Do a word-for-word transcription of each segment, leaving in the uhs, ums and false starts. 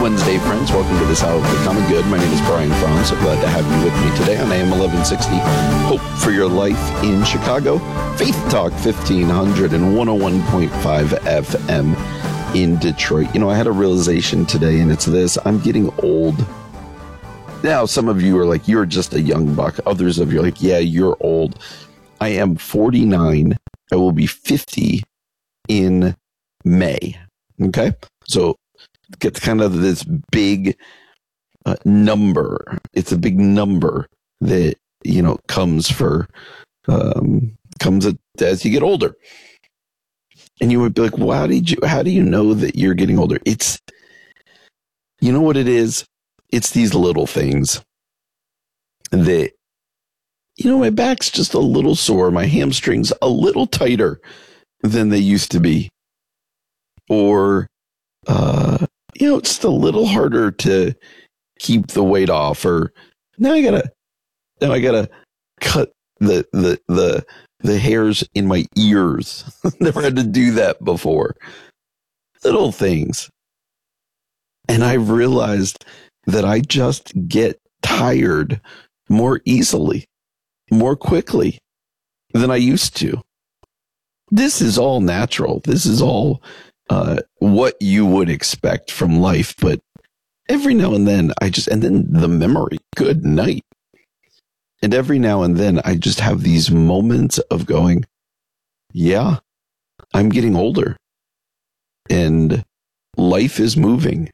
Wednesday, friends. Welcome to this Hour of the Common Good. My name is Brian Fromm. So glad to have you with me today on A M eleven sixty. Hope for your life in Chicago. Faith Talk fifteen hundred and one oh one point five F M in Detroit. You know, I had a realization today, and it's this. I'm getting old. Now, some of you are like, you're just a young buck. Others of you are like, yeah, you're old. I am forty-nine. I will be fifty in May. Okay? So, get kind of this big uh, number. It's a big number that, you know, comes for, um, comes at, as you get older. And you would be like, well, how did you, how do you know that you're getting older? It's, you know what it is? It's these little things that, you know, my back's just a little sore. My hamstrings a little tighter than they used to be. Or, uh, you know, it's just a little harder to keep the weight off, or now I gotta, now I gotta cut the, the, the, the hairs in my ears. Never had to do that before. Little things. And I realized that I just get tired more easily, more quickly than I used to. This is all natural. This is all Uh, what you would expect from life, but every now and then I just, and then the memory, good night. And every now and then I just have these moments of going, yeah, I'm getting older and life is moving.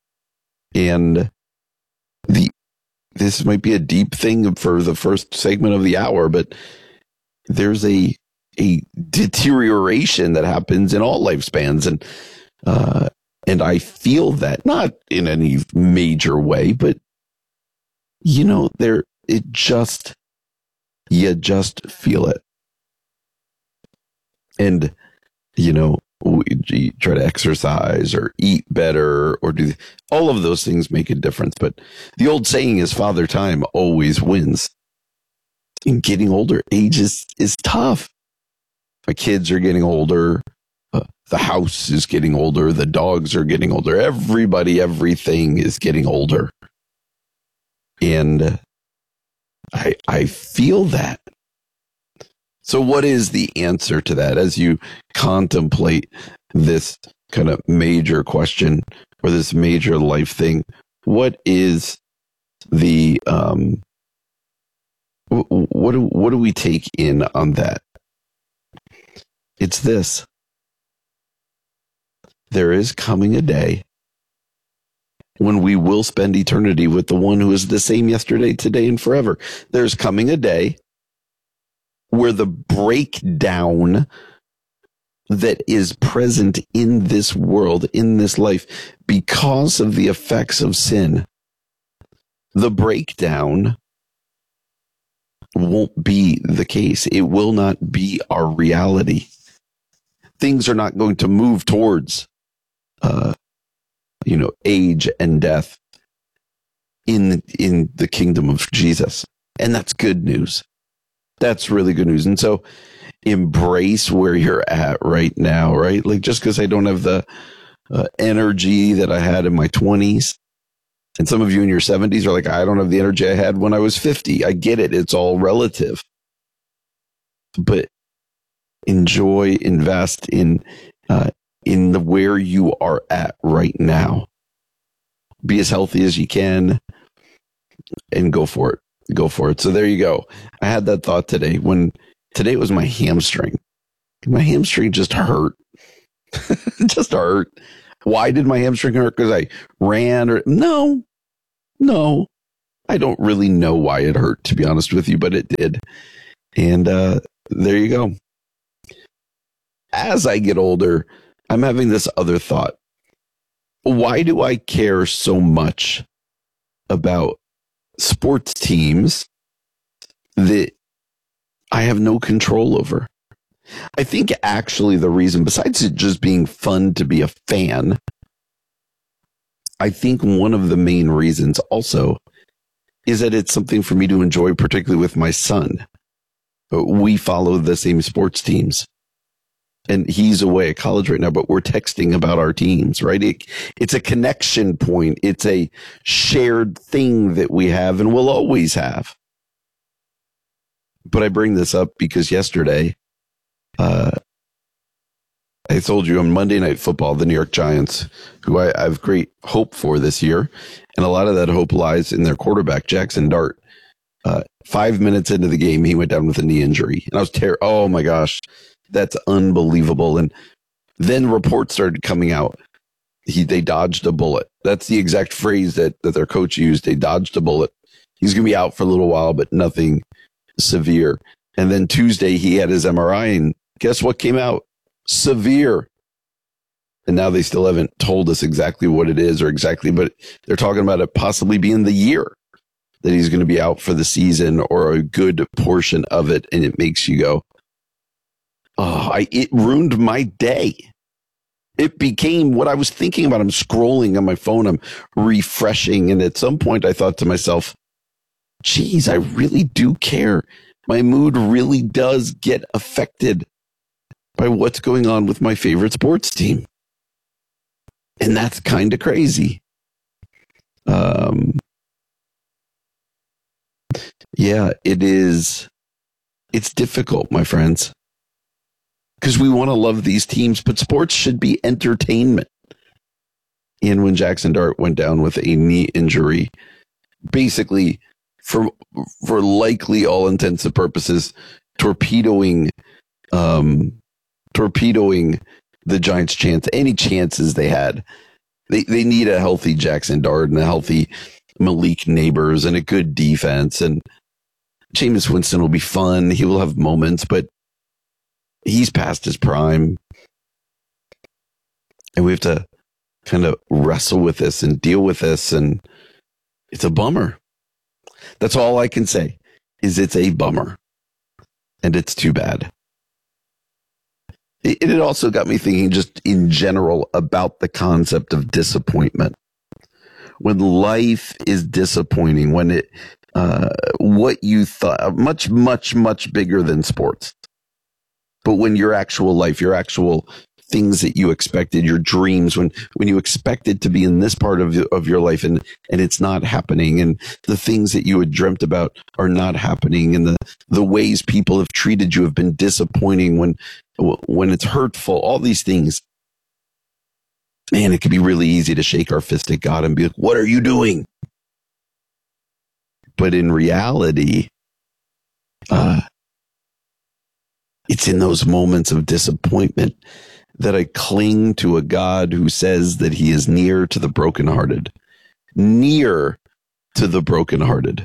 And the, this might be a deep thing for the first segment of the hour, but there's a a deterioration that happens in all lifespans. And, uh, and I feel that not in any major way, but you know, there, it just, you just feel it. And, you know, we you try to exercise or eat better or do all of those things make a difference. But the old saying is Father Time always wins. And getting older, age is, is tough. My kids are getting older. Uh, the house is getting older. The dogs are getting older. Everybody, everything is getting older. And I, I feel that. So what is the answer to that as you contemplate this kind of major question or this major life thing? What is the, um, what do, what do we take in on that? It's this. There is coming a day when we will spend eternity with the one who is the same yesterday, today, and forever. There's coming a day where the breakdown that is present in this world, in this life, because of the effects of sin, the breakdown won't be the case. It will not be our reality. Things are not going to move towards, uh, you know, age and death in, in the kingdom of Jesus. And that's good news. That's really good news. And so embrace where you're at right now, right? Like just because I don't have the uh, energy that I had in my twenties, and some of you in your seventies are like, I don't have the energy I had when I was fifty. I get it. It's all relative. But enjoy, invest in, uh, in the where you are at right now. Be as healthy as you can and go for it. Go for it. So there you go. I had that thought today when today was my hamstring. My hamstring just hurt. Just hurt. Why did my hamstring hurt? Because I ran or no, no, I don't really know why it hurt, to be honest with you, but it did. And, uh, there you go. As I get older, I'm having this other thought. Why do I care so much about sports teams that I have no control over? I think actually the reason, besides it just being fun to be a fan, I think one of the main reasons also is that it's something for me to enjoy, particularly with my son. We follow the same sports teams. and he's away at college right now, but we're texting about our teams, right? It, it's a connection point. It's a shared thing that we have and will always have. But I bring this up because yesterday, uh, I told you on Monday Night Football, the New York Giants, who I, I have great hope for this year, and a lot of that hope lies in their quarterback, Jackson Dart. Uh, five minutes into the game, he went down with a knee injury. And I was terrified. Oh, my gosh, that's unbelievable. And then reports started coming out. He They dodged a bullet. That's the exact phrase that, that their coach used. They dodged a bullet. He's going to be out for a little while, but nothing severe. And then Tuesday, he had his M R I, and guess what came out? Severe. And now they still haven't told us exactly what it is or exactly, but they're talking about it possibly being the year that he's going to be out for the season or a good portion of it. And it makes you go, oh, I, it ruined my day. It became what I was thinking about. I'm scrolling on my phone. I'm refreshing. And at some point I thought to myself, geez, I really do care. My mood really does get affected by what's going on with my favorite sports team. And that's kind of crazy. Um, yeah, it is. It's difficult, my friends, because we want to love these teams, but sports should be entertainment. And when Jackson Dart went down with a knee injury, basically, for for likely all intents and purposes, torpedoing, um, torpedoing the Giants' chance, any chances they had. They they need a healthy Jackson Dart and a healthy Malik Neighbors and a good defense. And Jameis Winston will be fun. He will have moments, but he's past his prime. And we have to kind of wrestle with this and deal with this. And it's a bummer. That's all I can say is it's a bummer. And it's too bad. It, it also got me thinking just in general about the concept of disappointment. When life is disappointing, when it, uh, what you thought, much, much, much bigger than sports. But when your actual life, your actual things that you expected, your dreams, when, when you expected to be in this part of, of your life and, and it's not happening, and the things that you had dreamt about are not happening, and the, the ways people have treated you have been disappointing, when, when it's hurtful, all these things. Man, it can be really easy to shake our fist at God and be like, what are you doing? But in reality, uh, it's in those moments of disappointment that I cling to a God who says that he is near to the brokenhearted, near to the brokenhearted.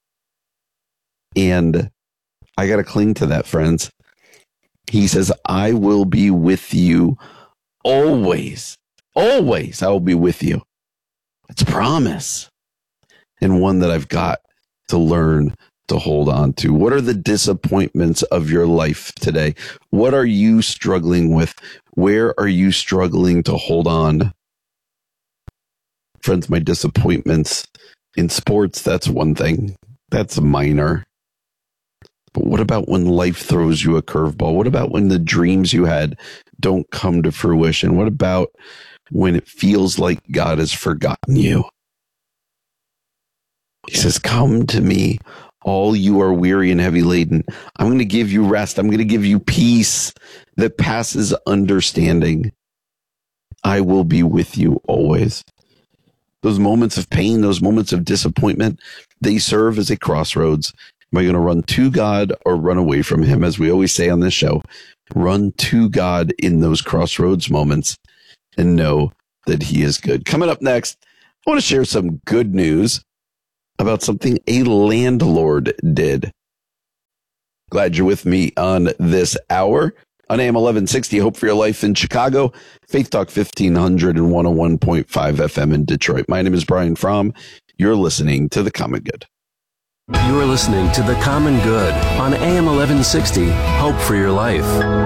And I got to cling to that, friends. He says, I will be with you always. Always I will be with you. It's a promise, and one that I've got to learn to hold on to. What are the disappointments of your life today? What are you struggling with? Where are you struggling to hold on? Friends, my disappointments in sports, that's one thing. That's minor. But what about when life throws you a curveball? What about when the dreams you had don't come to fruition? What about when it feels like God has forgotten you? He says, come to me, all you are weary and heavy laden. I'm going to give you rest. I'm going to give you peace that passes understanding. I will be with you always. Those moments of pain, those moments of disappointment, they serve as a crossroads. Am I going to run to God or run away from him? As we always say on this show, run to God in those crossroads moments and know that he is good. Coming up next, I want to share some good news about something a landlord did. Glad you're with me on this hour. On A M eleven sixty, Hope for Your Life in Chicago, Faith Talk fifteen hundred and one oh one point five F M in Detroit. My name is Brian Fromm. You're listening to The Common Good. You're listening to The Common Good on A M eleven sixty, Hope for Your Life.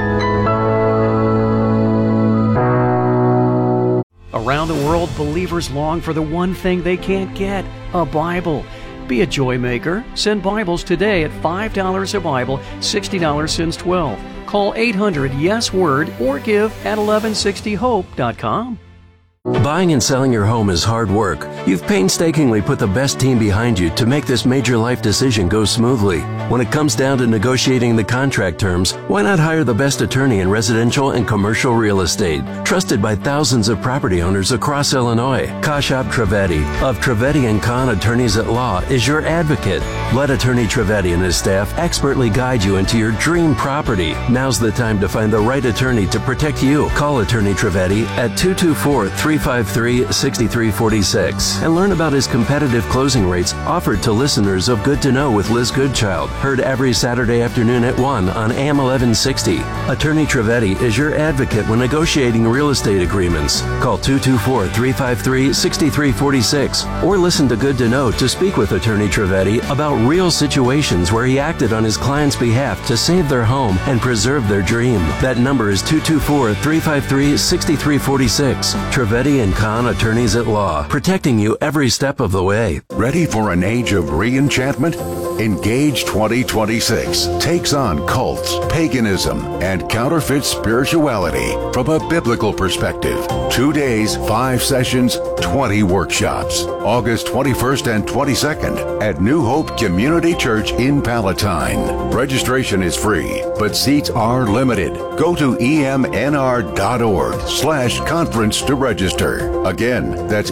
Around the world, believers long for the one thing they can't get, a Bible. Be a joy maker. Send Bibles today at five dollars a Bible, sixty dollars since twelve. Call eight hundred yes word or give at eleven sixty hope dot com. Buying and selling your home is hard work. You've painstakingly put the best team behind you to make this major life decision go smoothly. When it comes down to negotiating the contract terms, why not hire the best attorney in residential and commercial real estate? Trusted by thousands of property owners across Illinois, Kashab Trivedi of Trivedi and Kahn Attorneys at Law is your advocate. Let Attorney Trivedi and his staff expertly guide you into your dream property. Now's the time to find the right attorney to protect you. Call Attorney Trivedi at two two four, three five three, six three four six and learn about his competitive closing rates offered to listeners of Good to Know with Liz Goodchild. Heard every Saturday afternoon at one on A M eleven sixty. Attorney Trivedi is your advocate when negotiating real estate agreements. Call two two four, three five three, six three four six or listen to Good to Know to speak with Attorney Trivedi about real situations where he acted on his client's behalf to save their home and preserve their dream. That number is two two four, three five three, six three four six. Trivedi and Kahn Attorneys at Law, protecting you every step of the way. Ready for an age of re-enchantment? Engage twenty twenty-six takes on cults, paganism, and counterfeit spirituality from a biblical perspective. Two days, five sessions, twenty workshops. August twenty-first and twenty-second at New Hope Community Church in Palatine. Registration is free, but seats are limited. Go to emnr.org slash conference to register. Again, that's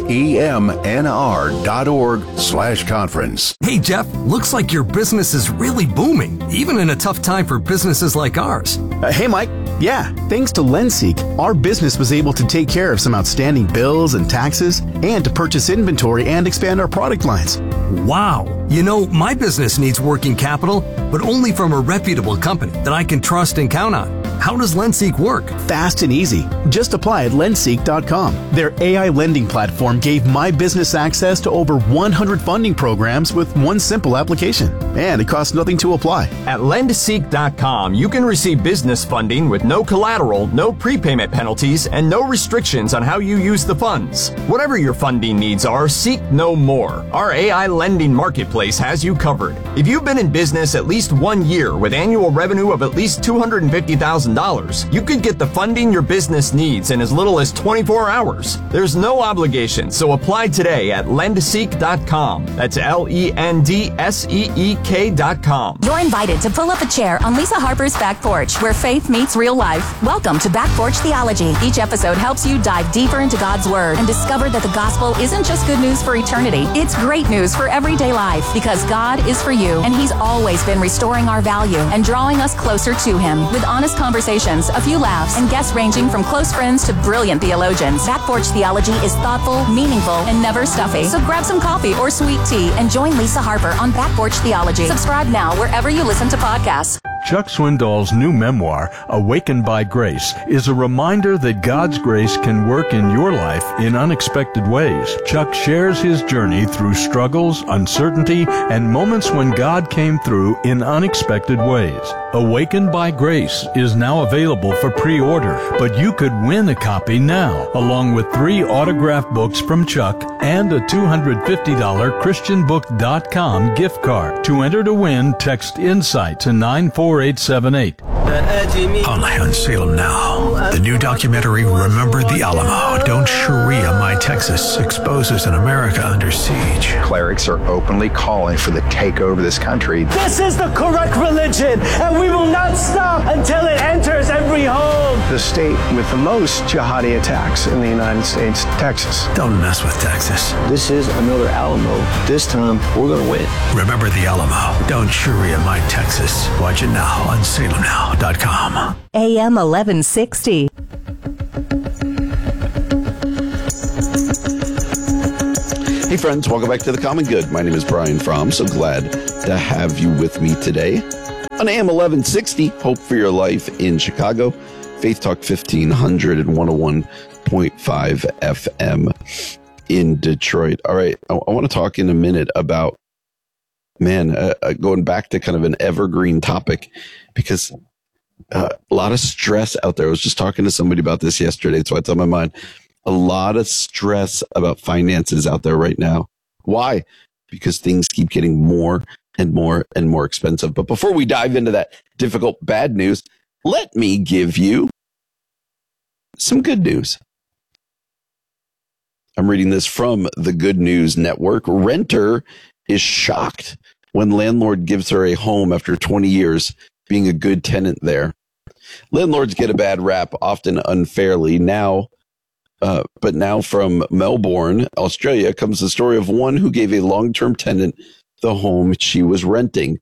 emnr.org slash conference. Hey, Jeff, looks like your business is really booming, even in a tough time for businesses like ours. Uh, hey, Mike. Yeah, thanks to LendSeek, our business was able to take care of some outstanding bills and taxes and to purchase inventory and expand our product lines. Wow. You know, my business needs working capital, but only from a reputable company that I can trust and count on. How does LendSeek work? Fast and easy. Just apply at lendseek dot com. Their A I lending platform gave my business access to over one hundred funding programs with one simple application. And it costs nothing to apply. At lendseek dot com, you can receive business funding with no collateral, no prepayment penalties, and no restrictions on how you use the funds. Whatever your funding needs are, seek no more. Our A I lending marketplace has you covered. If you've been in business at least one year with annual revenue of at least two hundred fifty thousand dollars, you could get the funding your business needs in as little as twenty-four hours. There's no obligation, so apply today at lendseek dot com. That's L E N D S E E K dot com. You're invited to pull up a chair on Lisa Harper's Back Porch, where faith meets real life. Welcome to Back Porch Theology. Each episode helps you dive deeper into God's Word and discover that the gospel isn't just good news for eternity. It's great news for everyday life, because God is for you, and He's always been restoring our value and drawing us closer to Him. With honest conversations, a few laughs, and guests ranging from close friends to brilliant theologians, Back Porch Theology is thoughtful, meaningful, and never stuffy. So grab some coffee or sweet tea and join Lisa Harper on Back Porch Theology. Subscribe now wherever you listen to podcasts. Chuck Swindoll's new memoir, Awakened by Grace, is a reminder that God's grace can work in your life in unexpected ways. Chuck shares his journey through struggles, uncertainty, and moments when God came through in unexpected ways. Awakened by Grace is now available for pre-order, but you could win a copy now, along with three autographed books from Chuck and a two hundred fifty dollars christian book dot com gift card. To enter to win, text INSIGHT to nine four eight seven eight. Only on Salem Now. The new documentary, Remember the Alamo. Don't Sharia My Texas, exposes an America under siege. Clerics are openly calling for the takeover of this country. This is the correct religion, and we will not stop until it enters every home. The state with the most jihadi attacks in the United States, Texas. Don't mess with Texas. This is another Alamo. This time, we're going to win. Remember the Alamo. Don't Sharia My Texas. Watch it now on salem now dot com. A M eleven sixty. Hey friends, welcome back to The Common Good. My name is Brian Fromm. So glad to have you with me today on A M eleven sixty, Hope for Your Life in Chicago, Faith Talk fifteen hundred and one oh one point five F M in Detroit. All right, I, I want to talk in a minute about, man, uh, uh, going back to kind of an evergreen topic, because uh, a lot of stress out there. I was just talking to somebody about this yesterday, so it's on my mind. A lot of stress about finances out there right now. Why? Because things keep getting more and more and more expensive. But before we dive into that difficult bad news, let me give you some good news. I'm reading this from the Good News Network. Renter is shocked when landlord gives her a home after twenty years being a good tenant there. Landlords get a bad rap, often unfairly. Now, uh, but now from Melbourne, Australia, comes the story of one who gave a long-term tenant the home she was renting.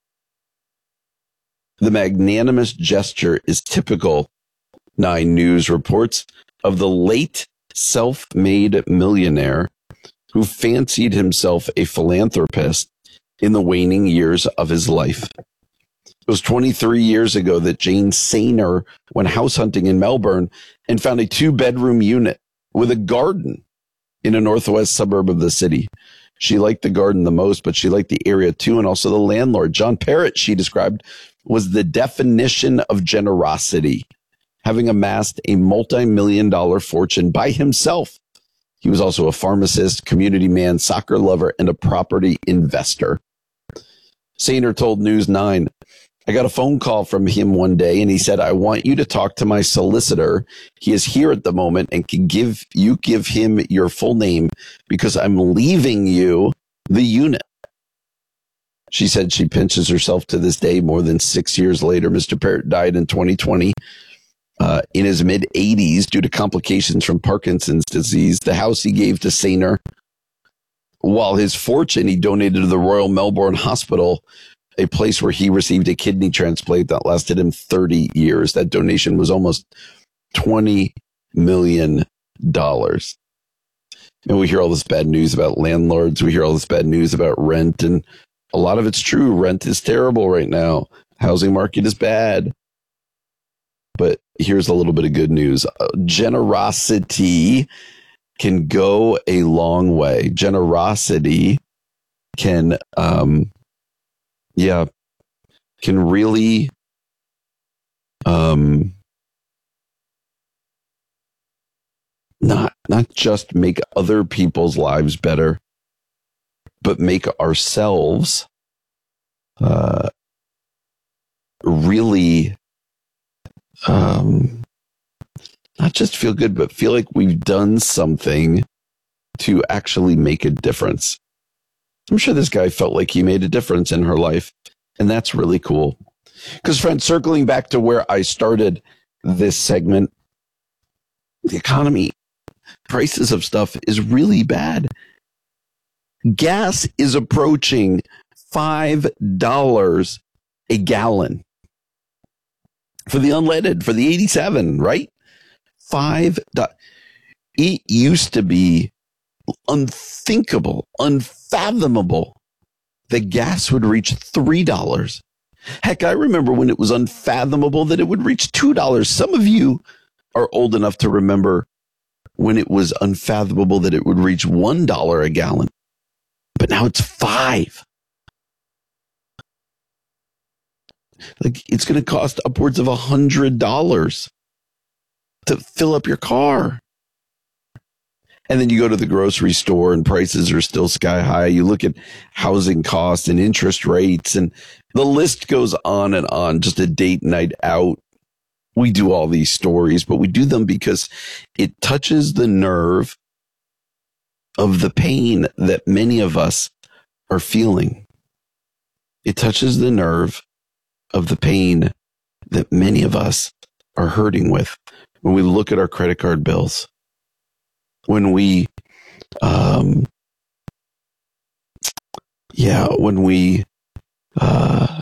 The magnanimous gesture is typical, Nine News reports, of the late self-made millionaire who fancied himself a philanthropist in the waning years of his life. It was twenty-three years ago that Jane Sainer went house hunting in Melbourne and found a two-bedroom unit with a garden in a northwest suburb of the city. She liked the garden the most, but she liked the area too, and also the landlord. John Parrott, she described, was the definition of generosity, having amassed a multi-million dollar fortune by himself. He was also a pharmacist, community man, soccer lover, and a property investor. Sainer told News nine, I got a phone call from him one day, and he said, I want you to talk to my solicitor. He is here at the moment and can give you give him your full name because I'm leaving you the unit. She said she pinches herself to this day. More than six years later, Mister Parrott died in twenty twenty. Uh, in his mid-eighties due to complications from Parkinson's disease. The house he gave to Sainer, while his fortune he donated to the Royal Melbourne Hospital, a place where he received a kidney transplant that lasted him thirty years. That donation was almost twenty million dollars. And we hear all this bad news about landlords. We hear all this bad news about rent, and a lot of it's true. Rent is terrible right now. Housing market is bad. But here's a little bit of good news. Uh, generosity can go a long way. Generosity can, um, yeah, can really, um, not not just make other people's lives better, but make ourselves, uh, really. Um, not just feel good, but feel like we've done something to actually make a difference. I'm sure this guy felt like he made a difference in her life, and that's really cool. Because, friends, circling back to where I started this segment, the economy, prices of stuff is really bad. Gas is approaching five dollars a gallon. For the unleaded, for the eighty-seven, right? Five. Do- it used to be unthinkable, unfathomable that gas would reach three dollars. Heck, I remember when it was unfathomable that it would reach two dollars. Some of you are old enough to remember when it was unfathomable that it would reach one dollar a gallon. But now it's five. Like, it's going to cost upwards of a hundred dollars to fill up your car. And then you go to the grocery store and prices are still sky high. You look at housing costs and interest rates, and the list goes on and on, just a date night out. We do all these stories, but we do them because it touches the nerve of the pain that many of us are feeling. It touches the nerve of the pain that many of us are hurting with when we look at our credit card bills, when we, um, yeah, when we uh,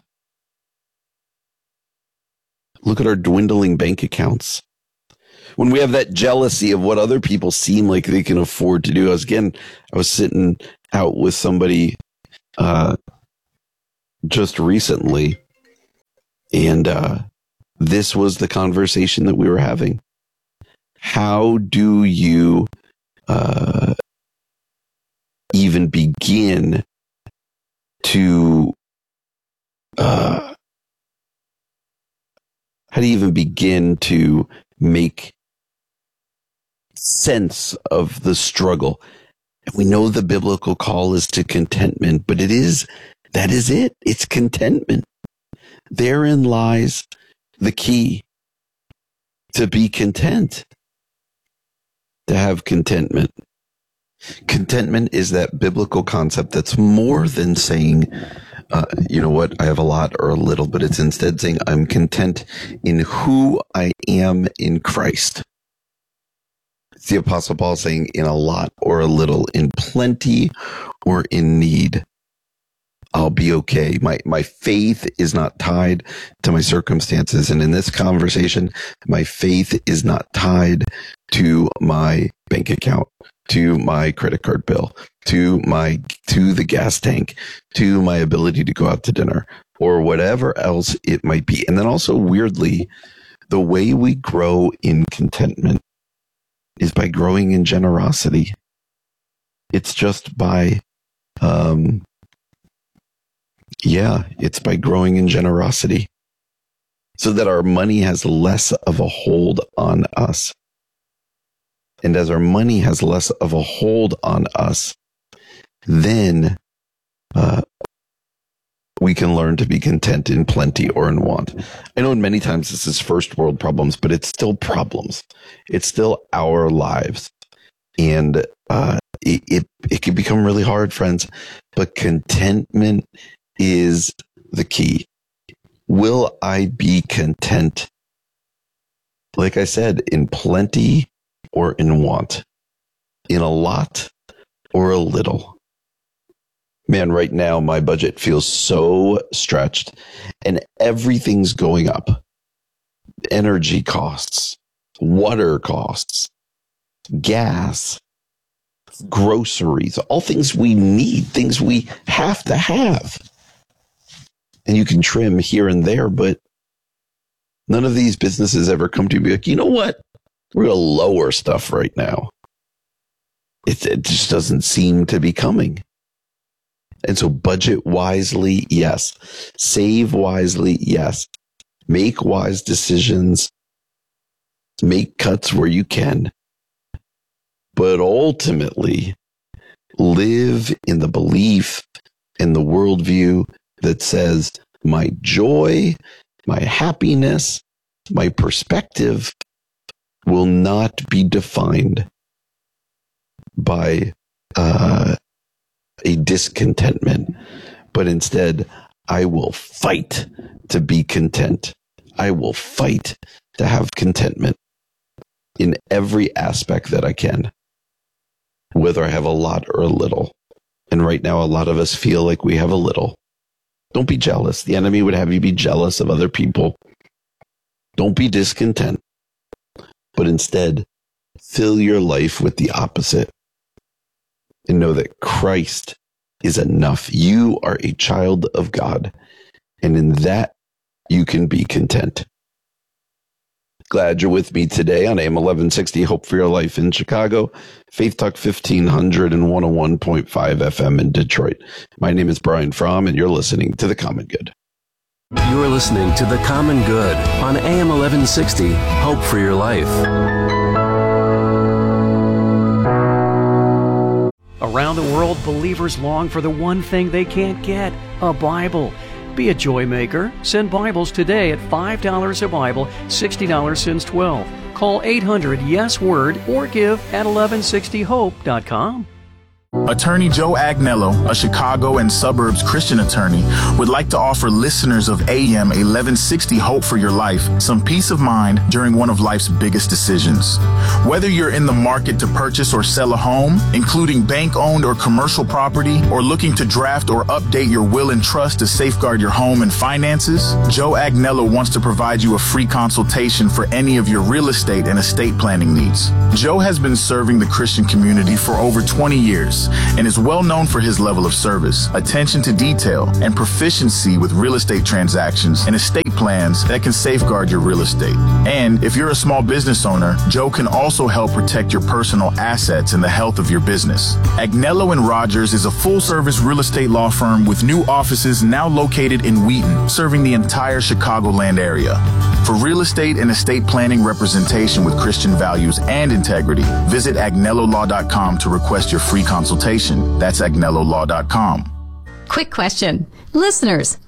look at our dwindling bank accounts, when we have that jealousy of what other people seem like they can afford to do. I was, again, I was sitting out with somebody uh, just recently, and uh, this was the conversation that we were having. How do you uh, even begin to, uh, how do you even begin to make sense of the struggle? And we know the biblical call is to contentment, but it is, that is it. It's contentment. Therein lies the key to be content, to have contentment. Contentment is that biblical concept that's more than saying, uh, you know what, I have a lot or a little, but it's instead saying I'm content in who I am in Christ. It's the Apostle Paul saying in a lot or a little, in plenty or in need, I'll be okay. My my faith is not tied to my circumstances. And in this conversation, my faith is not tied to my bank account, to my credit card bill, to my to the gas tank, to my ability to go out to dinner, or whatever else it might be. And then also, weirdly, the way we grow in contentment is by growing in generosity. It's just by, um, yeah, it's by growing in generosity so that our money has less of a hold on us. And as our money has less of a hold on us, then uh, we can learn to be content in plenty or in want. I know many times this is first world problems, but it's still problems. It's still our lives. And uh, it, it, it can become really hard, friends. But contentment is the key. Will I be content? Like I said, in plenty or in want? In a lot or a little? Man, right now, my budget feels so stretched and everything's going up. Energy costs, water costs, gas, groceries, all things we need, things we have to have. And you can trim here and there, but none of these businesses ever come to you and be like, you know what? We're going to lower stuff right now. It, it just doesn't seem to be coming. And so budget wisely, yes. Save wisely, yes. Make wise decisions. Make cuts where you can. But ultimately, live in the belief and the worldview that says my joy, my happiness, my perspective will not be defined by uh, a discontentment, but instead I will fight to be content. I will fight to have contentment in every aspect that I can, whether I have a lot or a little. And right now, a lot of us feel like we have a little. Don't be jealous. The enemy would have you be jealous of other people. Don't be discontent, but instead fill your life with the opposite and know that Christ is enough. You are a child of God, and in that you can be content. Glad you're with me today on A M eleven sixty, Hope for Your Life in Chicago, Faith Talk fifteen hundred and one oh one point five F M in Detroit. My name is Brian Fromm, and you're listening to The Common Good. You're listening to The Common Good on A M eleven sixty, Hope for Your Life. Around the world, believers long for the one thing they can't get, a Bible. Be a joy maker. Send Bibles today at five dollars a Bible, sixty dollars since twelve. Call eight hundred yes word or give at eleven sixty hope dot com. Attorney Joe Agnello, a Chicago and suburbs Christian attorney, would like to offer listeners of A M eleven sixty Hope for Your Life some peace of mind during one of life's biggest decisions. Whether you're in the market to purchase or sell a home, including bank-owned or commercial property, or looking to draft or update your will and trust to safeguard your home and finances, Joe Agnello wants to provide you a free consultation for any of your real estate and estate planning needs. Joe has been serving the Christian community for over twenty years and is well known for his level of service, attention to detail, and proficiency with real estate transactions and estate plans that can safeguard your real estate. And if you're a small business owner, Joe can also help protect your personal assets and the health of your business. Agnello and Rogers is a full-service real estate law firm with new offices now located in Wheaton, serving the entire Chicagoland area. For real estate and estate planning representation with Christian values and integrity, visit agnello law dot com to request your free consultation. That's agnello law dot com. Quick question. Listeners,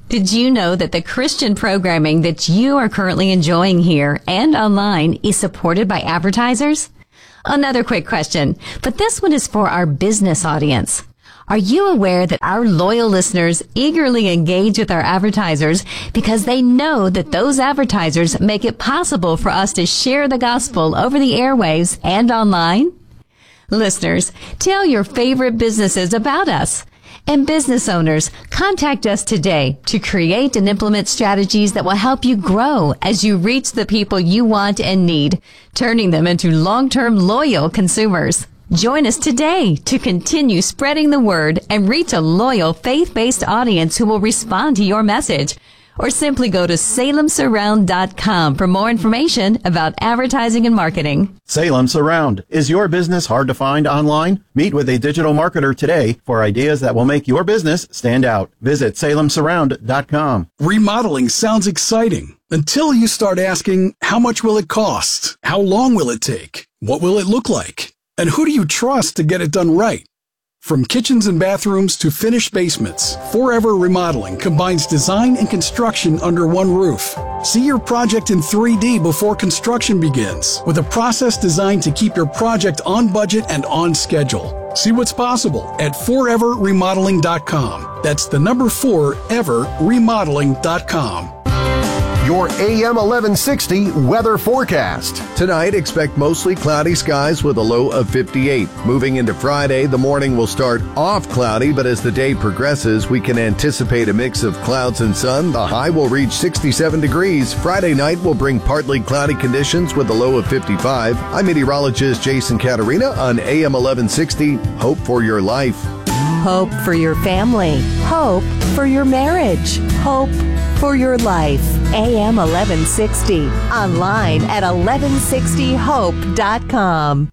Did you know that the Christian programming that you are currently enjoying here and online is supported by advertisers? Another quick question, but this one is for our business audience. Are you aware that our loyal listeners eagerly engage with our advertisers because they know that those advertisers make it possible for us to share the gospel over the airwaves and online? Listeners, tell your favorite businesses about us. And business owners, contact us today to create and implement strategies that will help you grow as you reach the people you want and need, turning them into long-term loyal consumers. Join us today to continue spreading the word and reach a loyal faith-based audience who will respond to your message. Or simply go to salem surround dot com for more information about advertising and marketing. Salem Surround. Is your business hard to find online? Meet with a digital marketer today for ideas that will make your business stand out. Visit salem surround dot com. Remodeling sounds exciting until you start asking, how much will it cost? How long will it take? What will it look like? And who do you trust to get it done right? From kitchens and bathrooms to finished basements, Forever Remodeling combines design and construction under one roof. See your project in three D before construction begins, with a process designed to keep your project on budget and on schedule. See what's possible at forever remodeling dot com. That's the number four, ever remodeling dot com. Your A M eleven sixty weather forecast. Tonight, expect mostly cloudy skies with a low of fifty-eight. Moving into Friday, the morning will start off cloudy, but as the day progresses, we can anticipate a mix of clouds and sun. The high will reach sixty-seven degrees. Friday night will bring partly cloudy conditions with a low of fifty-five. I'm meteorologist Jason Caterina on A M eleven sixty. Hope for your life. Hope for your family. Hope for your marriage. Hope for your life. A M eleven sixty. Online at eleven sixty hope dot com.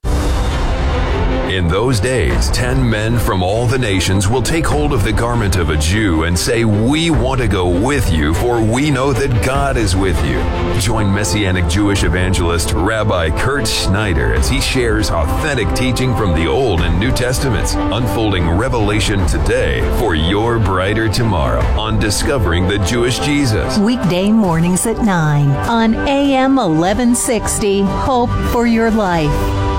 In those days, ten men from all the nations will take hold of the garment of a Jew and say, "We want to go with you, for we know that God is with you." Join Messianic Jewish evangelist Rabbi Kurt Schneider as he shares authentic teaching from the Old and New Testaments, unfolding revelation today for your brighter tomorrow on Discovering the Jewish Jesus. Weekday mornings at nine on A M eleven sixty. Hope for your life.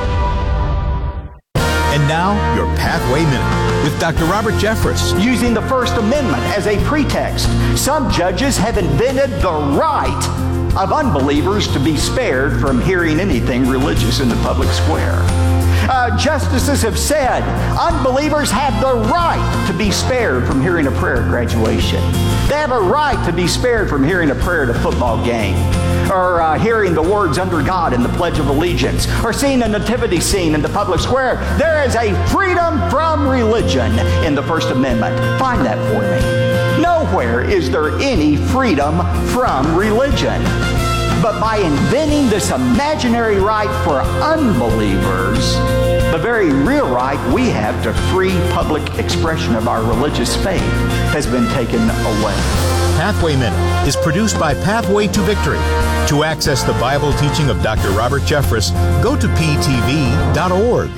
And now, your Pathway Minute with Doctor Robert Jeffress. Using the First Amendment as a pretext, some judges have invented the right of unbelievers to be spared from hearing anything religious in the public square. Uh, justices have said unbelievers have the right to be spared from hearing a prayer at graduation. They have a right to be spared from hearing a prayer at a football game, or uh, hearing the words "under God" in the Pledge of Allegiance, or seeing a nativity scene in the public square. There is a freedom from religion in the First Amendment. Find that for me. Nowhere is there any freedom from religion. But by inventing this imaginary right for unbelievers, the very real right we have to free public expression of our religious faith has been taken away. Pathway Minute is produced by Pathway to Victory. To access the Bible teaching of Doctor Robert Jeffress, go to p t v dot org.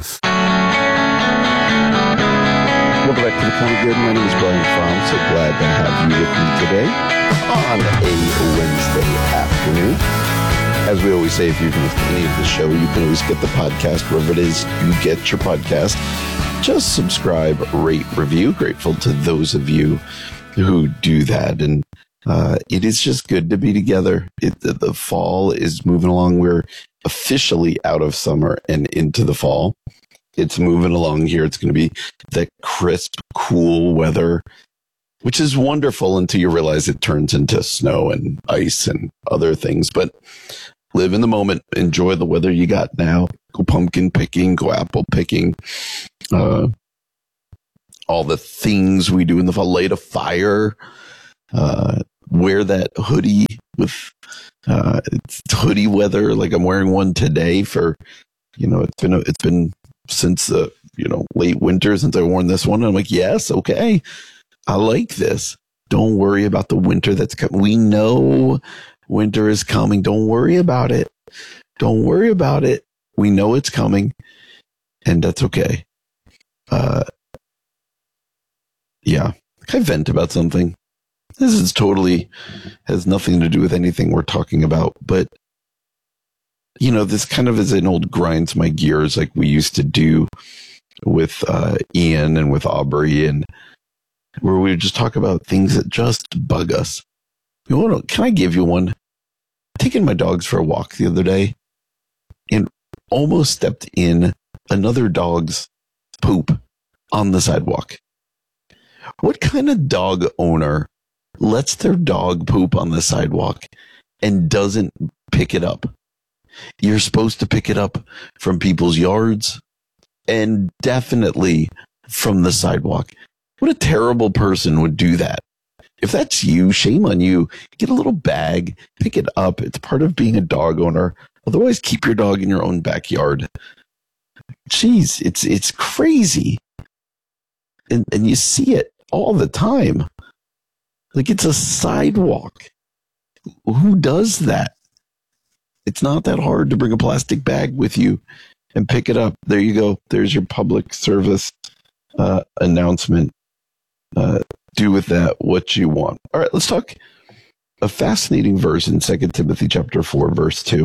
Welcome back to the Common Good. My name is Brian Fromm. So glad to have you with me today on a Wednesday afternoon. As we always say, if you've missed any of the show, you can always get the podcast wherever it is you get your podcast. Just subscribe, rate, review. Grateful to those of you who do that. And uh, it is just good to be together. It, the, the fall is moving along. We're officially out of summer and into the fall. It's moving along here. It's going to be the crisp, cool weather, which is wonderful until you realize it turns into snow and ice and other things. But live in the moment. Enjoy the weather you got now. Go pumpkin picking, go apple picking. Uh, all the things we do in the fall. Light a fire. Uh, wear that hoodie with uh, it's hoodie weather. Like I'm wearing one today for, you know, it's been, a, it's been since the, you know, late winter since I worn this one. And I'm like, yes, okay. I like this. Don't worry about the winter that's coming. We know winter is coming. Don't worry about it. Don't worry about it. We know it's coming, and that's okay. Uh, yeah. Can I vent about something? This is totally has nothing to do with anything we're talking about, but you know, this kind of is an old grinds my gears like we used to do with uh, Ian and with Aubrey, and where we would just talk about things that just bug us. You know, can I give you one? Taking my dogs for a walk the other day and almost stepped in another dog's poop on the sidewalk. What kind of dog owner lets their dog poop on the sidewalk and doesn't pick it up? You're supposed to pick it up from people's yards and definitely from the sidewalk. What a terrible person would do that. If that's you, shame on you. Get a little bag, pick it up. It's part of being a dog owner. Otherwise, keep your dog in your own backyard. Jeez, it's it's crazy. And and you see it all the time. Like, it's a sidewalk. Who does that? It's not that hard to bring a plastic bag with you and pick it up. There you go. There's your public service uh, announcement. Uh, do with that what you want. All right, let's talk a fascinating verse in Second Timothy chapter four, verse two.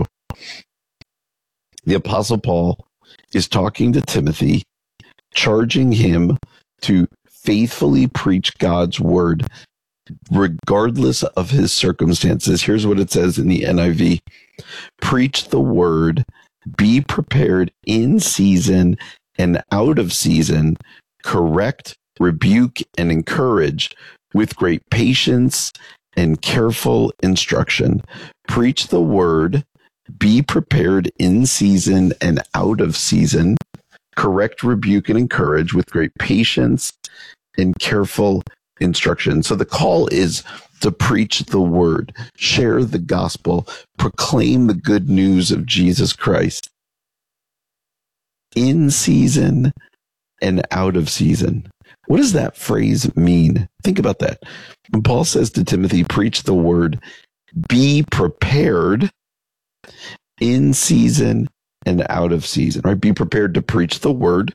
The Apostle Paul is talking to Timothy, charging him to faithfully preach God's word regardless of his circumstances. Here's what it says in the N I V. Preach the word, be prepared in season and out of season, correct, rebuke, and encourage with great patience and careful instruction. Preach the word, be prepared in season and out of season, correct, rebuke, and encourage with great patience and careful instruction. So the call is to preach the word, share the gospel, proclaim the good news of Jesus Christ in season and out of season. What does that phrase mean? Think about that. When Paul says to Timothy, preach the word, be prepared in season and out of season, right? Be prepared to preach the word.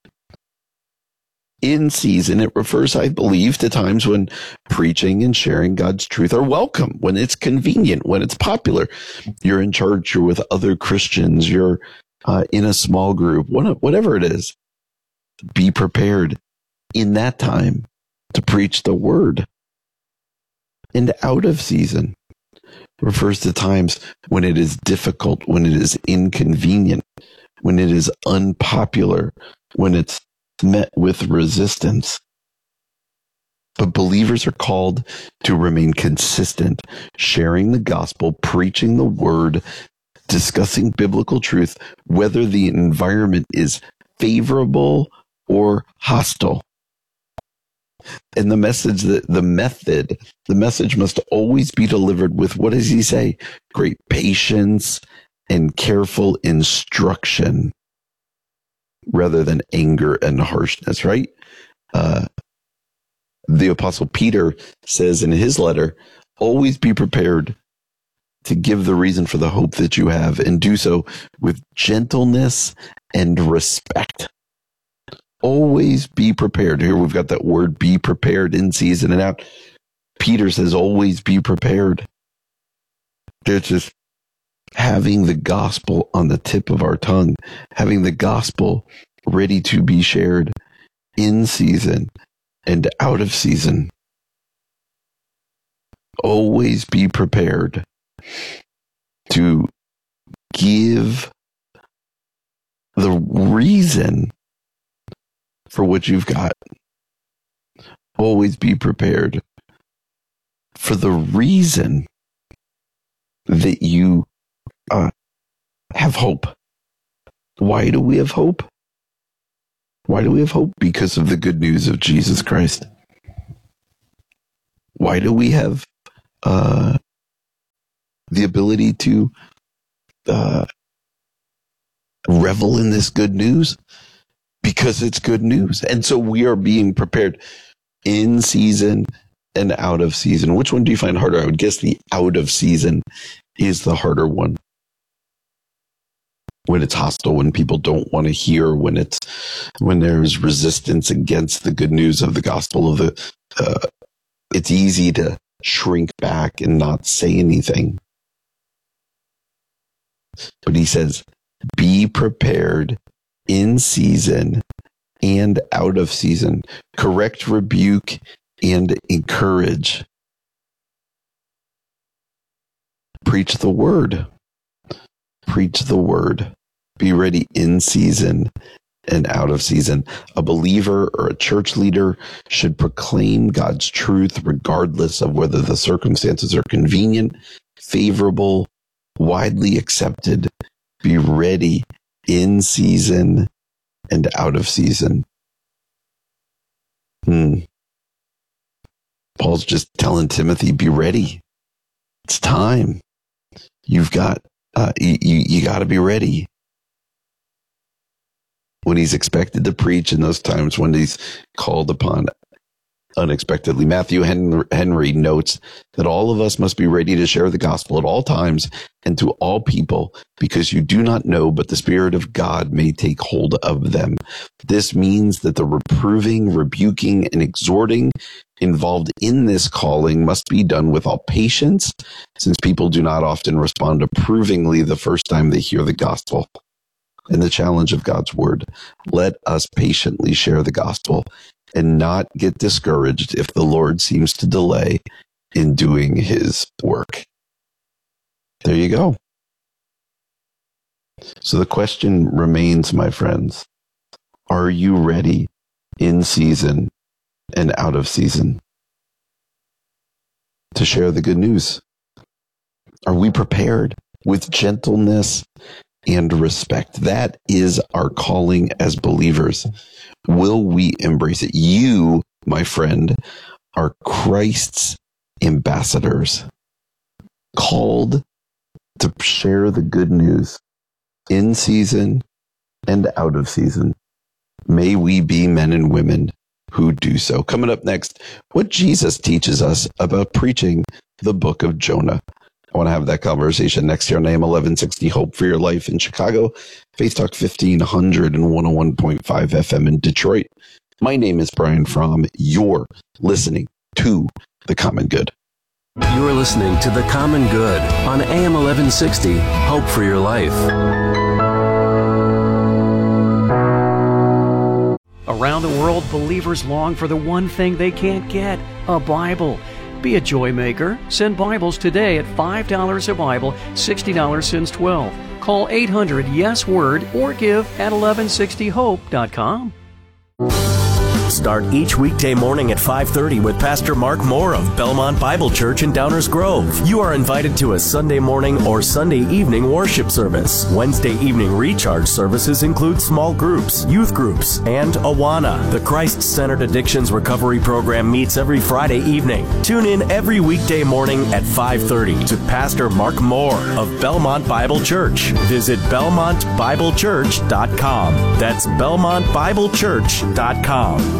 In season, it refers, I believe, to times when preaching and sharing God's truth are welcome, when it's convenient, when it's popular. You're in church, you're with other Christians, you're uh, in a small group, whatever it is. Be prepared in that time to preach the word. And out of season refers to times when it is difficult, when it is inconvenient, when it is unpopular, when it's met with resistance. But believers are called to remain consistent, sharing the gospel, preaching the word, discussing biblical truth, whether the environment is favorable or hostile. And the message, that the method, the message must always be delivered with, what does he say? Great patience and careful instruction, rather than anger and harshness, right? Uh, the Apostle Peter says in his letter, always be prepared to give the reason for the hope that you have, and do so with gentleness and respect. Always be prepared. Here we've got that word, be prepared, in season and out. Peter says, always be prepared. There's just having the gospel on the tip of our tongue, having the gospel ready to be shared in season and out of season. Always be prepared to give the reason for what you've got. Always be prepared for the reason that you uh, have hope. Why do we have hope? Why do we have hope? Because of the good news of Jesus Christ. Why do we have uh, the ability to uh, revel in this good news? Because it's good news. And so we are being prepared in season and out of season. Which one do you find harder? I would guess the out of season is the harder one. When it's hostile, when people don't want to hear, when it's when there's resistance against the good news of the gospel of the, uh, it's easy to shrink back and not say anything. But he says, be prepared in season and out of season. Correct, rebuke, and encourage. Preach the word. Preach the word. Be ready in season and out of season. A believer or a church leader should proclaim God's truth regardless of whether the circumstances are convenient, favorable, widely accepted. Be ready in season and out of season. Hmm. Paul's just telling Timothy, be ready. It's time. You've got, uh, you, you, you got to be ready. When he's expected to preach, in those times when he's called upon unexpectedly. Matthew Henry notes that all of us must be ready to share the gospel at all times and to all people, because you do not know, but the Spirit of God may take hold of them. This means that the reproving, rebuking, and exhorting involved in this calling must be done with all patience, since people do not often respond approvingly the first time they hear the gospel. And the challenge of God's word, let us patiently share the gospel and not get discouraged if the Lord seems to delay in doing his work. There you go. So the question remains, my friends, are you ready in season and out of season to share the good news? Are we prepared with gentleness and respect? That is our calling as believers. Will we embrace it? You, my friend, are Christ's ambassadors, called to share the good news in season and out of season. May we be men and women who do so. Coming up next, what Jesus teaches us about preaching the book of Jonah. I want to have that conversation next year on A M eleven sixty Hope for Your Life in Chicago, Faith Talk fifteen hundred and one oh one point five F M in Detroit. My name is Brian Fromm. You're listening to The Common Good. You are listening to The Common Good on A M eleven sixty Hope for Your Life. Around the world, believers long for the one thing they can't get, a Bible. Be a joy maker. Send Bibles today at five dollars a Bible, sixty dollars since twelve. Call eight hundred yes word or give at eleven sixty hope dot com. Start each weekday morning at five thirty with Pastor Mark Moore of Belmont Bible Church in Downers Grove. You are invited to a Sunday morning or Sunday evening worship service. Wednesday evening recharge services include small groups, youth groups, and Awana. The Christ-Centered Addictions Recovery Program meets every Friday evening. Tune in every weekday morning at five thirty to Pastor Mark Moore of Belmont Bible Church. Visit belmont bible church dot com. That's belmont bible church dot com.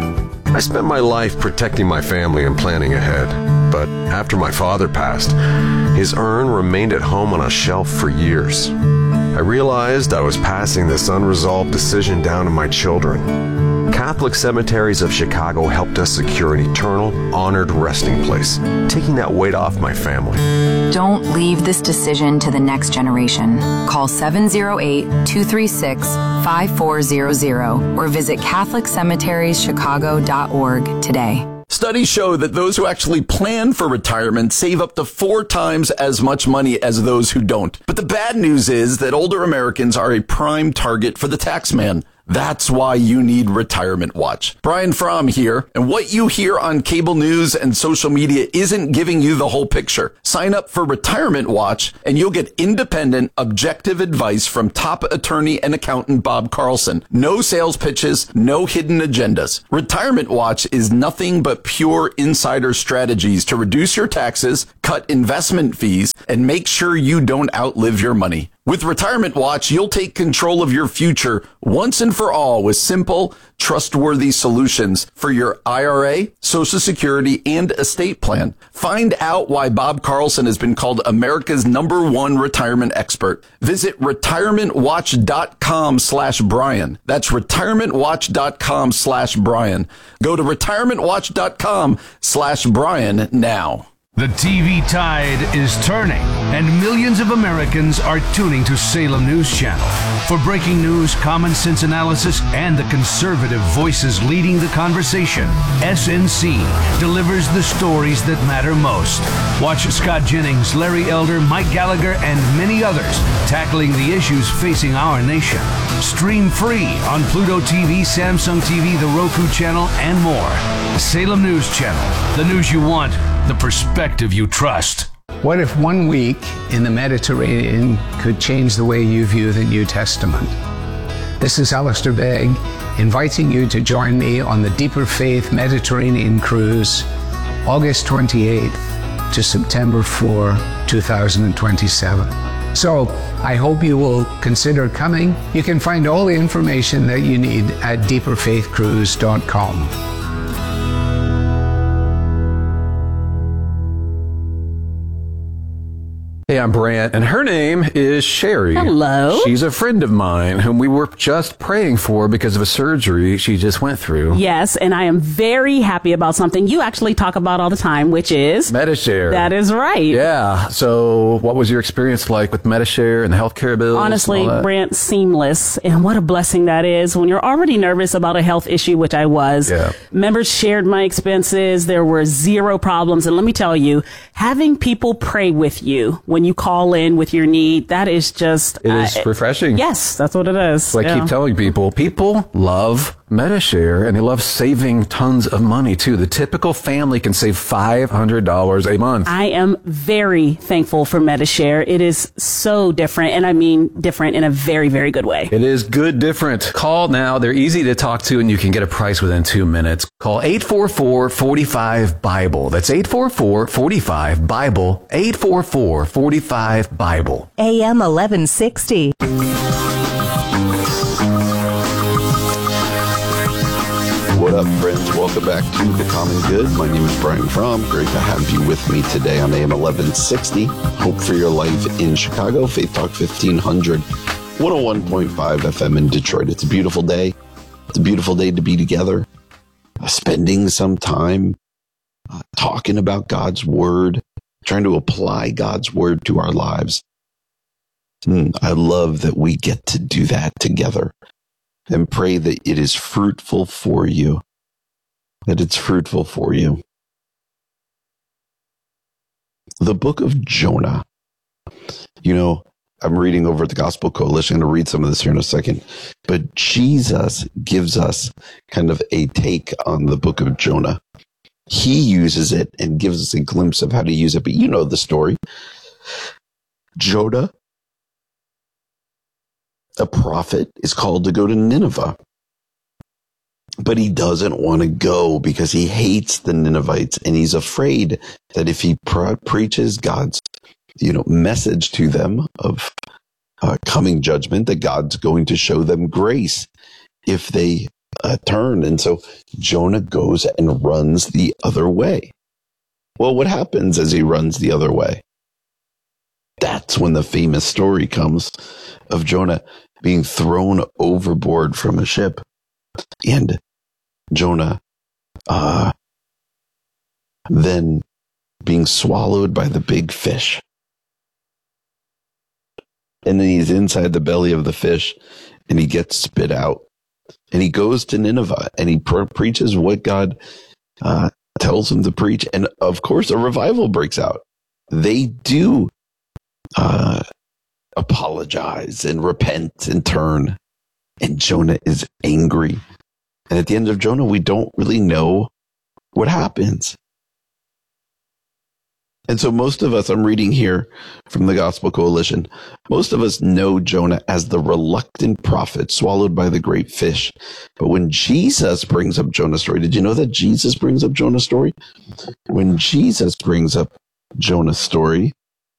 I spent my life protecting my family and planning ahead, but after my father passed, his urn remained at home on a shelf for years. I realized I was passing this unresolved decision down to my children. Catholic Cemeteries of Chicago helped us secure an eternal, honored resting place, taking that weight off my family. Don't leave this decision to the next generation. Call seven oh eight, two three six, five four zero zero or visit catholic cemeteries chicago dot org today. Studies show that those who actually plan for retirement save up to four times as much money as those who don't. But the bad news is that older Americans are a prime target for the tax man. That's why you need Retirement Watch. Brian Fromm here, and what you hear on cable news and social media isn't giving you the whole picture. Sign up for Retirement Watch, and you'll get independent, objective advice from top attorney and accountant Bob Carlson. No sales pitches, no hidden agendas. Retirement Watch is nothing but pure insider strategies to reduce your taxes, cut investment fees, and make sure you don't outlive your money. With Retirement Watch, you'll take control of your future once and for all with simple, trustworthy solutions for your I R A, Social Security, and estate plan. Find out why Bob Carlson has been called America's number one retirement expert. Visit retirement watch dot com slash Brian. That's retirement watch dot com slash Brian. Go to retirement watch dot com slash Brian now. The T V tide is turning, and millions of Americans are tuning to Salem News Channel. For breaking news, common sense analysis, and the conservative voices leading the conversation, S N C delivers the stories that matter most. Watch Scott Jennings, Larry Elder, Mike Gallagher, and many others tackling the issues facing our nation. Stream free on Pluto T V, Samsung T V, the Roku channel, and more. Salem News Channel, the news you want, the perspective you trust. What if one week in the Mediterranean could change the way you view the New Testament? This is Alistair Begg, inviting you to join me on the Deeper Faith Mediterranean Cruise, August twenty-eighth to September fourth, two thousand twenty-seven. So I hope you will consider coming. You can find all the information that you need at deeper faith cruise dot com. Hey, I'm Brant, and her name is Sherry. Hello. She's a friend of mine whom we were just praying for because of a surgery she just went through. Yes, and I am very happy about something you actually talk about all the time, which is Medi-Share. That is right. Yeah. So what was your experience like with Medi-Share and the healthcare bills? Honestly, Brant, seamless. And what a blessing that is when you're already nervous about a health issue, which I was. Yeah. Members shared my expenses. There were zero problems. And let me tell you, having people pray with you when you call in with your need, that is just... It is uh, refreshing. Yes, that's what it is. So I yeah. keep telling people, people love Medi-Share, and they love saving tons of money, too. The typical family can save five hundred dollars a month. I am very thankful for Medi-Share. It is so different, and I mean different in a very, very good way. It is good different. Call now. They're easy to talk to, and you can get a price within two minutes. Call eight four four, four five, Bible. That's eight four four, four five, Bible. eight four four, four five, Bible. A M eleven sixty. What up, friends? Welcome back to The Common Good. My name is Brian Fromm. Great to have you with me today on A M eleven sixty. Hope for Your Life in Chicago, Faith Talk fifteen hundred, one oh one point five F M in Detroit. It's a beautiful day. It's a beautiful day to be together, uh, spending some time uh, talking about God's Word, trying to apply God's Word to our lives. Mm, I love that we get to do that together. And pray that it is fruitful for you, that it's fruitful for you. The book of Jonah. You know, I'm reading over at the Gospel Coalition. I'm going to read some of this here in a second. But Jesus gives us kind of a take on the book of Jonah. He uses it and gives us a glimpse of how to use it. But you know the story. Jonah, a prophet, is called to go to Nineveh. But he doesn't want to go because he hates the Ninevites, and he's afraid that if he pre- preaches God's, you know, message to them of uh, coming judgment, that God's going to show them grace if they uh, turn. And so Jonah goes and runs the other way. Well, what happens as he runs the other way? That's when the famous story comes of Jonah being thrown overboard from a ship, and Jonah uh, then being swallowed by the big fish. And then he's inside the belly of the fish, and he gets spit out. And he goes to Nineveh, and he pre- preaches what God uh, tells him to preach. And, of course, a revival breaks out. They do uh apologize and repent and turn. And Jonah is angry. And at the end of Jonah, we don't really know what happens. And so most of us, I'm reading here from the Gospel Coalition, most of us know Jonah as the reluctant prophet swallowed by the great fish. But when Jesus brings up Jonah's story, did you know that Jesus brings up Jonah's story? When Jesus brings up Jonah's story,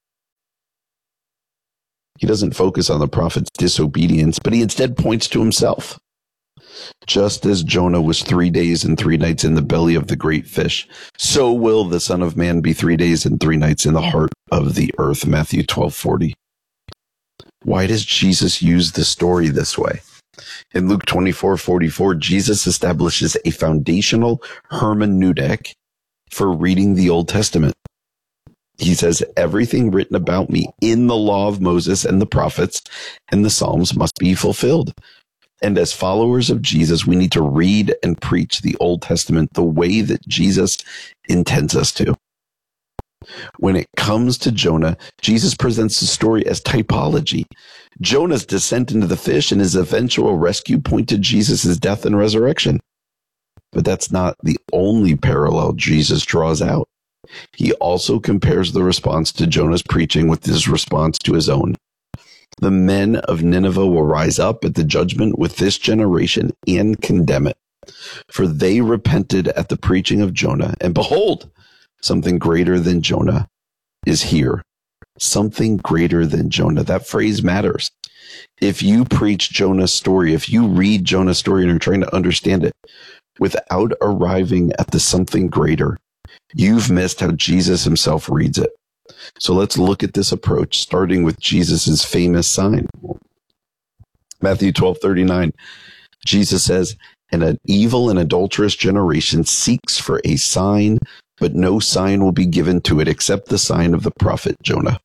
he doesn't focus on the prophet's disobedience, but he instead points to himself. Just as Jonah was three days and three nights in the belly of the great fish, so will the Son of Man be three days and three nights in the heart of the earth. Matthew twelve forty. Why does Jesus use the story this way? In Luke twenty-four forty-four, Jesus establishes a foundational hermeneutic for reading the Old Testament. He says, everything written about me in the law of Moses and the prophets and the Psalms must be fulfilled. And as followers of Jesus, we need to read and preach the Old Testament the way that Jesus intends us to. When it comes to Jonah, Jesus presents the story as typology. Jonah's descent into the fish and his eventual rescue point to Jesus' death and resurrection. But that's not the only parallel Jesus draws out. He also compares the response to Jonah's preaching with his response to his own. The men of Nineveh will rise up at the judgment with this generation and condemn it. For they repented at the preaching of Jonah, and behold, something greater than Jonah is here. Something greater than Jonah. That phrase matters. If you preach Jonah's story, if you read Jonah's story and are trying to understand it without arriving at the something greater, you've missed how Jesus himself reads it. So let's look at this approach, starting with Jesus' famous sign. Matthew twelve thirty-nine, Jesus says, and an evil and adulterous generation seeks for a sign, but no sign will be given to it except the sign of the prophet Jonah.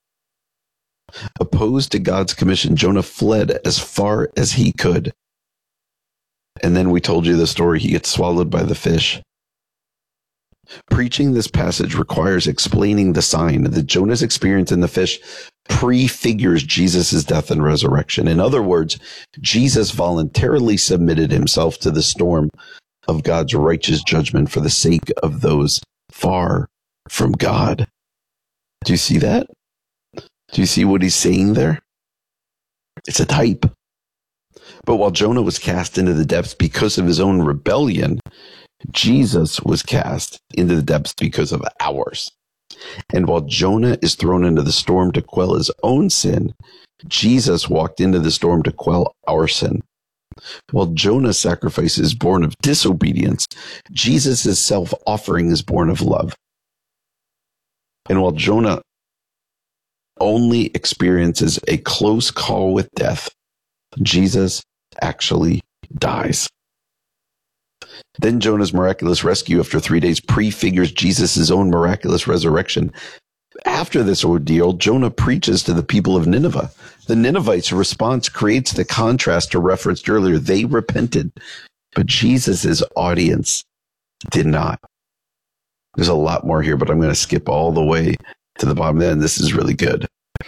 Opposed to God's commission, Jonah fled as far as he could. And then we told you the story. He gets swallowed by the fish. Preaching this passage requires explaining the sign that Jonah's experience in the fish prefigures Jesus' death and resurrection. In other words, Jesus voluntarily submitted himself to the storm of God's righteous judgment for the sake of those far from God. Do you see that? Do you see what he's saying there? It's a type. But while Jonah was cast into the depths because of his own rebellion, Jesus was cast into the depths because of ours. And while Jonah is thrown into the storm to quell his own sin, Jesus walked into the storm to quell our sin. While Jonah's sacrifice is born of disobedience, Jesus' self-offering is born of love. And while Jonah only experiences a close call with death, Jesus actually dies. Then Jonah's miraculous rescue after three days prefigures Jesus' own miraculous resurrection. After this ordeal, Jonah preaches to the people of Nineveh. The Ninevites' response creates the contrast to referenced earlier. They repented, but Jesus' audience did not. There's a lot more here, but I'm going to skip all the way to the bottom end. This is really good.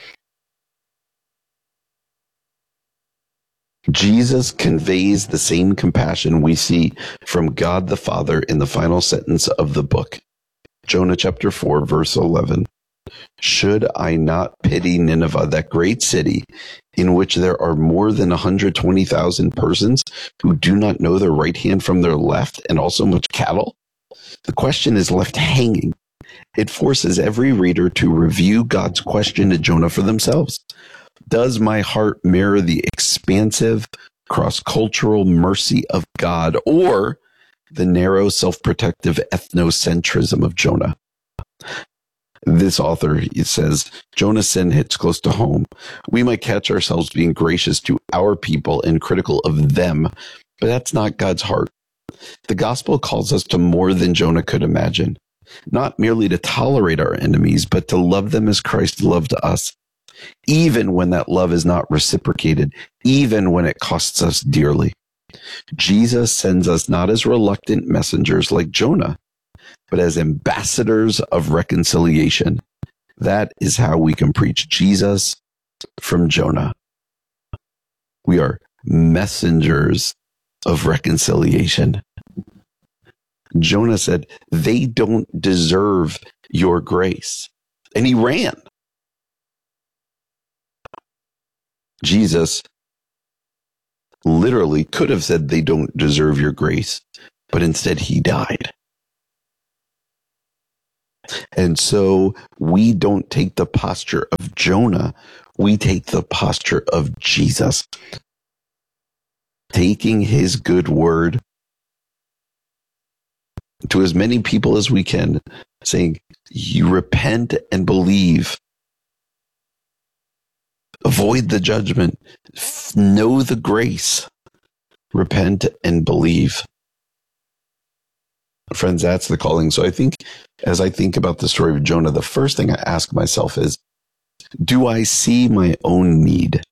Jesus conveys the same compassion we see from God the Father in the final sentence of the book. Jonah chapter four, verse eleven. Should I not pity Nineveh, that great city, in which there are more than one hundred twenty thousand persons who do not know their right hand from their left, and also much cattle? The question is left hanging. It forces every reader to review God's question to Jonah for themselves. Does my heart mirror the expansive, cross-cultural mercy of God, or the narrow, self-protective ethnocentrism of Jonah? This author, he says, Jonah's sin hits close to home. We might catch ourselves being gracious to our people and critical of them, but that's not God's heart. The gospel calls us to more than Jonah could imagine, not merely to tolerate our enemies, but to love them as Christ loved us, even when that love is not reciprocated, even when it costs us dearly. Jesus sends us not as reluctant messengers like Jonah, but as ambassadors of reconciliation. That is how we can preach Jesus from Jonah. We are messengers of reconciliation. Jonah said, they don't deserve your grace. And he ran. Jesus literally could have said they don't deserve your grace, but instead he died. And so we don't take the posture of Jonah, we take the posture of Jesus. Taking his good word to as many people as we can, saying, you repent and believe. Avoid the judgment. Know the grace. Repent and believe. Friends, that's the calling. So I think as I think about the story of Jonah, the first thing I ask myself is, do I see my own need?